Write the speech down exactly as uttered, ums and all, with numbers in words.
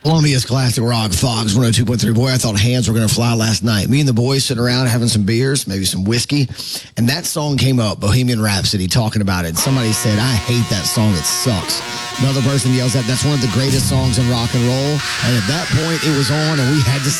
Columbia's classic rock, Fox one oh two point three. Boy, I thought hands were going to fly last night. Me and the boys sitting around having some beers, maybe some whiskey, and that song came up, Bohemian Rhapsody, talking about it. Somebody said, I hate that song. It sucks. Another person yells out, that's one of the greatest songs in rock and roll. And at that point, it was on, and we had to